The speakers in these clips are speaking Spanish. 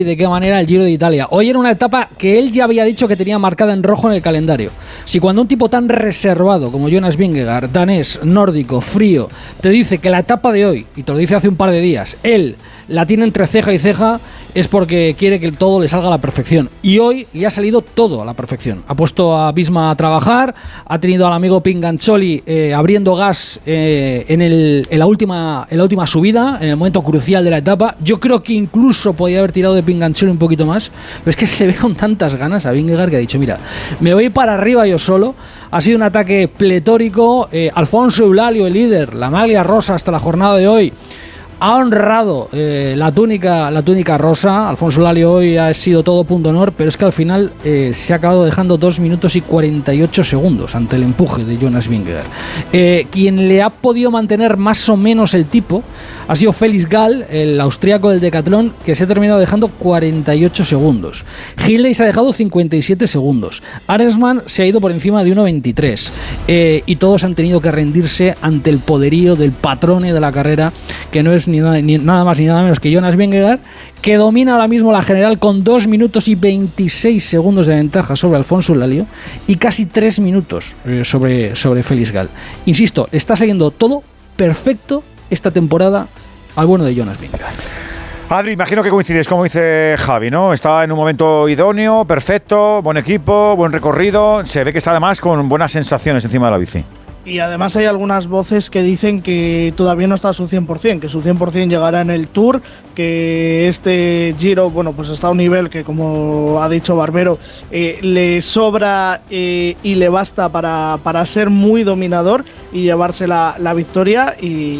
de qué manera el Giro de Italia. Hoy era una etapa que él ya había dicho que tenía marcada en rojo en el calendario. Si cuando un tipo tan reservado como Jonas Vingegaard, danés, nórdico, frío, te dice que la etapa de hoy, y te lo dice hace un par de días, él la tiene entre ceja y ceja, es porque quiere que todo le salga a la perfección. Y hoy le ha salido todo a la perfección. Ha puesto a Visma a trabajar, ha tenido al amigo Pinganzoli abriendo gas en la última subida, en el momento crucial de la etapa. Yo creo que incluso podía haber tirado de Pinganzoli un poquito más, pero es que se ve con tantas ganas a Vingegaard que ha dicho, mira, me voy para arriba yo solo. Ha sido un ataque pletórico. Alfonso Eulálio, el líder, la maglia rosa hasta la jornada de hoy, ha honrado la túnica rosa. Alfonso Eulálio hoy ha sido todo punto honor, pero es que al final se ha acabado dejando 2 minutos y 48 segundos ante el empuje de Jonas Vingegaard. Quien le ha podido mantener más o menos el tipo ha sido Felix Gall, el austriaco del decatlón, que se ha terminado dejando 48 segundos. Hindley se ha dejado 57 segundos. Arensman se ha ido por encima de 1.23. Y todos han tenido que rendirse ante el poderío del patrone de la carrera, que no es ni nada más ni nada menos que Jonas Vingegaard, que domina ahora mismo la general con 2 minutos y 26 segundos de ventaja sobre Alfonso Eulálio y casi 3 minutos sobre Felix Gall. Insisto, está saliendo todo perfecto esta temporada al bueno de Jonas Vingegaard. Adri, imagino que coincides, como dice Javi, ¿no? Está en un momento idóneo, perfecto, buen equipo, buen recorrido. Se ve que está además con buenas sensaciones encima de la bici. Y además hay algunas voces que dicen que todavía no está a su 100%, que su 100% llegará en el Tour, que este Giro, bueno, pues está a un nivel que, como ha dicho Barbero, le sobra y le basta para ser muy dominador y llevarse la victoria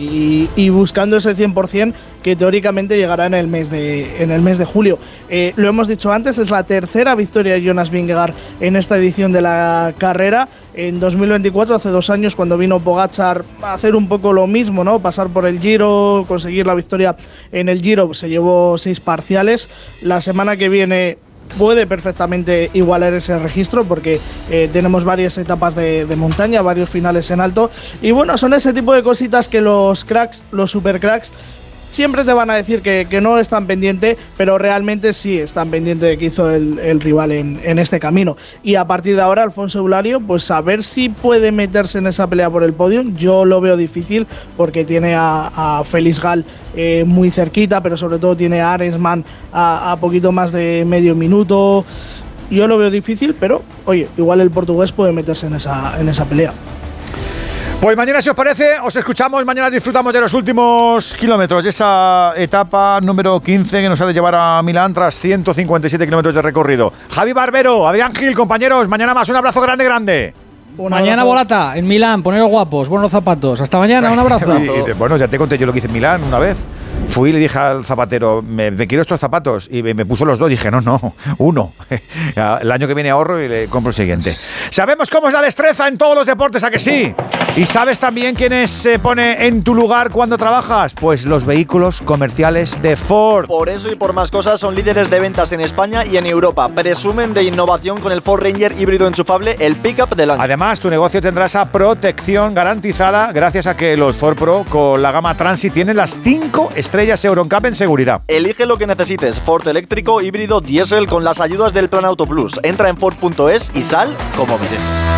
y buscando ese 100% que teóricamente llegará en el mes de julio. Lo hemos dicho antes, es la tercera victoria de Jonas Vingegaard en esta edición de la carrera. En 2024, hace 2 años, cuando vino Pogačar a hacer un poco lo mismo, ¿no? Pasar por el Giro, conseguir la victoria en el Giro, se llevó 6 parciales. La semana que viene puede perfectamente igualar ese registro porque tenemos varias etapas de montaña, varios finales en alto. Y bueno, son ese tipo de cositas que los cracks, los supercracks, siempre te van a decir que no están pendientes, pero realmente sí están pendientes de que hizo el rival en este camino. Y a partir de ahora, Alfonso Eulálio, pues a ver si puede meterse en esa pelea por el podio. Yo lo veo difícil porque tiene a Felix Gall muy cerquita, pero sobre todo tiene a Arensman a poquito más de medio minuto. Yo lo veo difícil, pero oye, igual el portugués puede meterse en esa pelea. Pues mañana, si os parece, os escuchamos. Mañana disfrutamos de los últimos kilómetros de esa etapa número 15 que nos ha de llevar a Milán tras 157 kilómetros de recorrido. Javi Barbero, Adrián Gil, compañeros, mañana más. Un abrazo grande. Mañana volata en Milán, poneros guapos, buenos zapatos. Hasta mañana, un abrazo. Bueno, ya te conté yo lo que hice en Milán una vez. Fui y le dije al zapatero, me quiero estos zapatos, y me puso los 2. Dije, no, uno. El año que viene ahorro y le compro el siguiente. Sabemos cómo es la destreza en todos los deportes, ¿a que sí? ¿Y sabes también quién se pone en tu lugar cuando trabajas? Pues los vehículos comerciales de Ford. Por eso y por más cosas son líderes de ventas en España y en Europa. Presumen de innovación con el Ford Ranger híbrido enchufable, el pickup del año. Además, tu negocio tendrá esa protección garantizada gracias a que los Ford Pro con la gama Transit tienen las 5 estrellas EuroNCAP en seguridad. Elige lo que necesites. Ford eléctrico, híbrido, diésel con las ayudas del Plan Auto Plus. Entra en Ford.es y sal como mereces.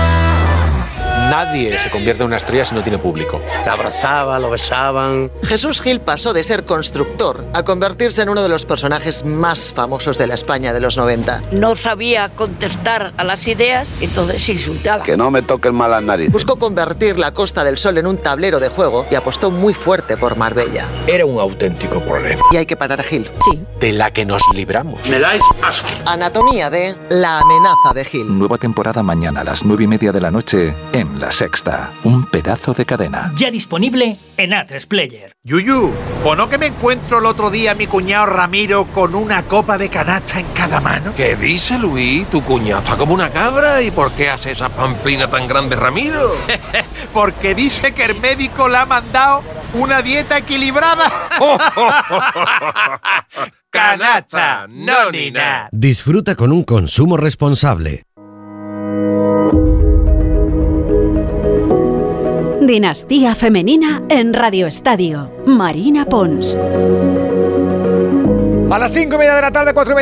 Nadie se convierte en una estrella si no tiene público. Lo abrazaban, lo besaban. Jesús Gil pasó de ser constructor a convertirse en uno de los personajes más famosos de la España de los 90. No sabía contestar a las ideas, entonces insultaba. Que no me toquen mal las narices. Buscó convertir la Costa del Sol en un tablero de juego y apostó muy fuerte por Marbella. Era un auténtico problema. Y hay que parar a Gil. Sí. De la que nos libramos. Me dais asco. Anatomía de La amenaza de Gil. Nueva temporada mañana a las 9:30 de la noche en La Sexta. Un pedazo de cadena. Ya disponible en A3 Player. Yuyu, ¿o no que me encuentro el otro día a mi cuñado Ramiro con una copa de canacha en cada mano? ¿Qué dice, Luis? Tu cuñado está como una cabra. ¿Y por qué hace esa pamplina tan grande, Ramiro? Porque dice que el médico le ha mandado una dieta equilibrada. Canacha, no ni nada. Disfruta con un consumo responsable. Dinastía Femenina en Radio Estadio. Marina Pons. A las 5:30 de la tarde, 4:30.